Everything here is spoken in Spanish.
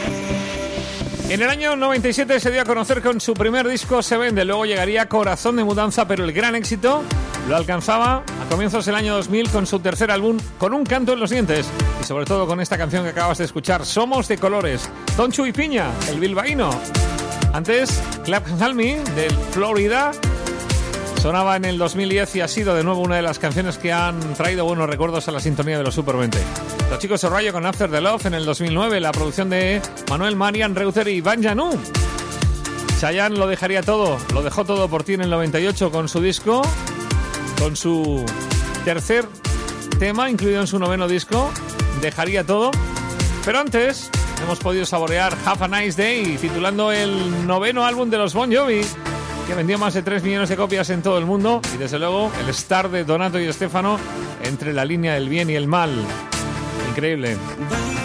En el año 97 se dio a conocer con su primer disco Se Vende, luego llegaría Corazón de Mudanza, pero el gran éxito lo alcanzaba a comienzos del año 2000 con su tercer álbum, Con un canto en los dientes, y sobre todo con esta canción que acabas de escuchar, Somos de colores, Tonchu y Piña, el bilbaíno. Antes, Clap and Me, del Florida, sonaba en el 2010 y ha sido de nuevo una de las canciones que han traído buenos recuerdos a la sintonía de los Super 20. Los Chicos de Rayo con After the Love en el 2009, la producción de Manuel Marian, Reuter y Iván Janú. Chayanne lo dejaría todo, lo dejó todo por ti en el 98 con su disco, con su tercer tema, incluido en su noveno disco, Dejaría todo. Pero antes hemos podido saborear Have a Nice Day, titulando el noveno álbum de los Bon Jovi, que vendió más de 3 millones de copias en todo el mundo, y desde luego el star de Donato y Stefano entre la línea del bien y el mal. Increíble.